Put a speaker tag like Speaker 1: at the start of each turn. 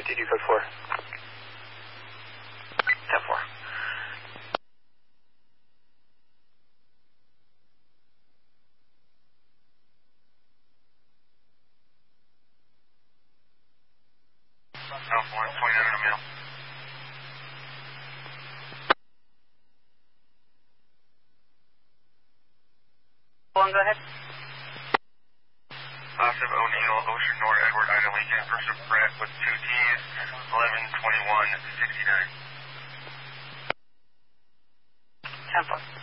Speaker 1: DD code 4.
Speaker 2: 10-4. California, 29 on a male.
Speaker 3: Go ahead.
Speaker 2: Positive O'Neill, Ocean North, Edward, Ida Lincoln, first of Brett with 2 T's, 11-21-69.
Speaker 3: 10-4.